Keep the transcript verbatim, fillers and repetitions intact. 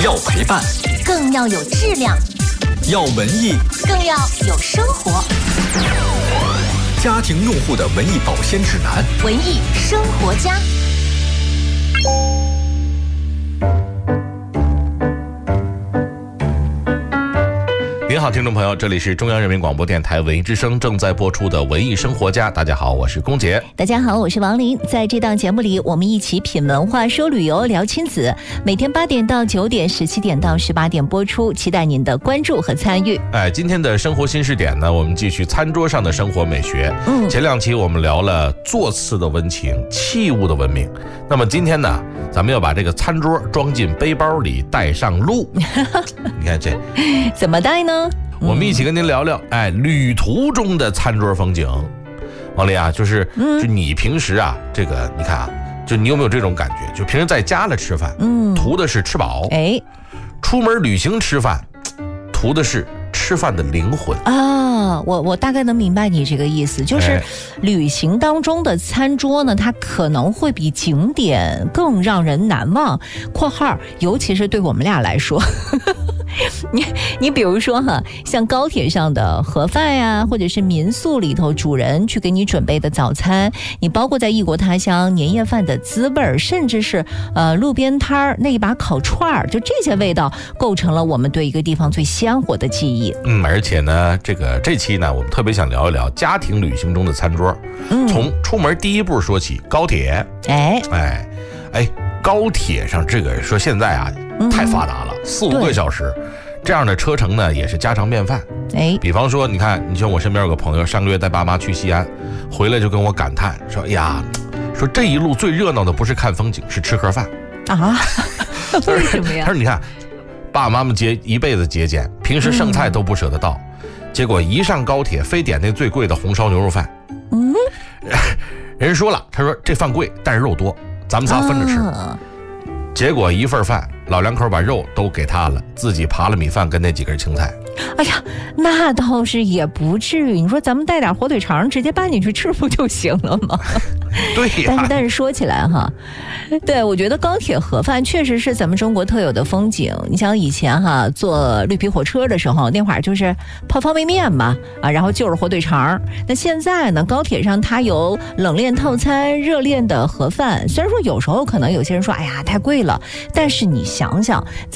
要陪伴， 更要有质量； 要文艺， 更要有生活。 家庭用户的文艺保鲜指南， 文艺生活家。 您好，听众朋友，这里是中央人民广播电台文艺之声正在播出的文艺生活家。大家好，我是龚杰。 大家好，我是王琳。在这档节目里，我们一起品文化、说旅游、聊亲子。每天八点到九点，十七点到十八点播出，期待您的关注和参与。 哎，今天的生活新视点呢，我们继续餐桌上的生活美学。嗯，前两期我们聊了座次的温情、器物的文明。那么今天呢，咱们要把这个餐桌装进背包里，带上路。你看这怎么带呢？ 我们一起跟您聊聊，哎，旅途中的餐桌风景。王丽啊，就是，就你平时啊，这个你看啊，就你有没有这种感觉？就平时在家里吃饭，嗯，图的是吃饱，哎，出门旅行吃饭，图的是吃饭的灵魂啊。我我大概能明白你这个意思，就是旅行当中的餐桌呢，它可能会比景点更让人难忘。括号，尤其是对我们俩来说。你你比如说哈，像高铁上的盒饭呀，或者是民宿里头主人去给你准备的早餐，你包括在异国他乡年夜饭的滋味，甚至是呃路边摊儿那一把烤串儿，就这些味道构成了我们对一个地方最鲜活的记忆。 嗯，而且呢，这个这期呢，我们特别想聊一聊家庭旅行中的餐桌，嗯，从出门第一步说起，高铁。哎哎哎，高铁上这个说现在啊。太发达了，四五个小时，这样的车程呢也是家常便饭。哎，比方说，你看，你像我身边有个朋友，上个月带爸妈去西安，回来就跟我感叹说：“哎呀，说这一路最热闹的不是看风景，是吃盒饭啊。”为什么呀？ 他说：“你看，爸爸妈妈节一辈子节俭，平时剩菜都不舍得倒，嗯、结果一上高铁，非点那最贵的红烧牛肉饭。嗯，人说了，他说这饭贵，但是肉多，咱们仨分着吃。啊、结果一份饭。”老两口把肉都给他了，自己扒了米饭跟那几根青菜。 哎呀，那倒是也不至于。你说咱们带点火腿肠，直接搬进去吃不就行了吗？ 对呀。 但是但是说起来哈，对，我觉得高铁盒饭确实是咱们中国特有的风景。你想以前哈坐绿皮火车的时候，那会儿就是泡方便面嘛，啊，然后就是火腿肠。那现在呢，高铁上它有冷链套餐、热链的盒饭。虽然说有时候可能有些人说，哎呀太贵了，但是你想想。